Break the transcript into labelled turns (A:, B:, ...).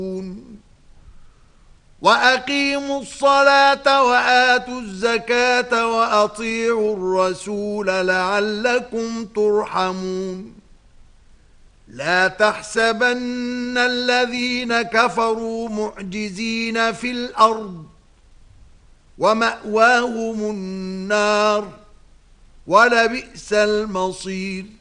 A: وأقيموا الصلاة وآتوا الزكاة وأطيعوا الرسول لعلكم ترحمون لا تحسبن الذين كفروا معجزين في الأرض ومأواهم النار ولبئس المصير